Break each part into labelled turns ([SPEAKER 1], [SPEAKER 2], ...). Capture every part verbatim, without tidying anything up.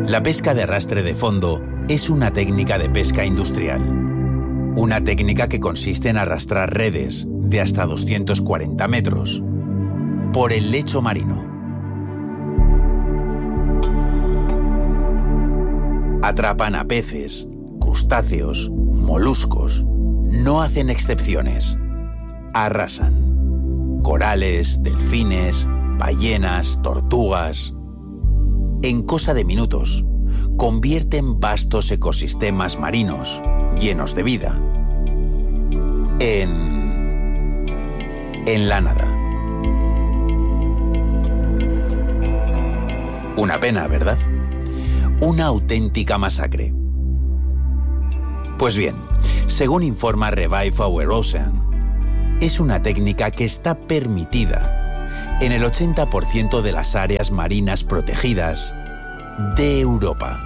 [SPEAKER 1] La pesca de arrastre de fondo es una técnica de pesca industrial. Una técnica que consiste en arrastrar redes de hasta doscientos cuarenta metros por el lecho marino. Atrapan a peces, crustáceos, moluscos. No hacen excepciones. Arrasan. Corales, delfines, ballenas, tortugas. En cosa de minutos, convierten vastos ecosistemas marinos llenos de vida en... en la nada. Una pena, ¿verdad? Una auténtica masacre. Pues bien, según informa Revive Our Ocean, es una técnica que está permitida en el ochenta por ciento de las áreas marinas protegidas de Europa.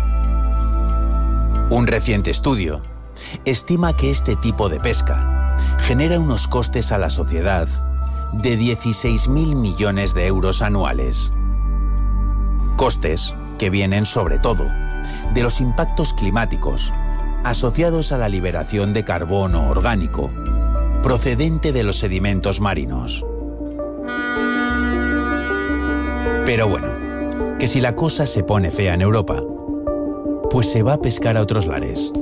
[SPEAKER 1] Un reciente estudio estima que este tipo de pesca genera unos costes a la sociedad de dieciséis mil millones de euros anuales. Costes que vienen sobre todo de los impactos climáticos asociados a la liberación de carbono orgánico procedente de los sedimentos marinos. Pero bueno, que si la cosa se pone fea en Europa, pues se va a pescar a otros lares.